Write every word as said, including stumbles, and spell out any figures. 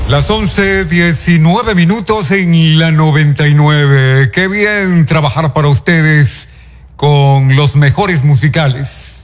Las once diecinueve minutos en la noventa y nueve. Qué bien trabajar para ustedes con los mejores musicales.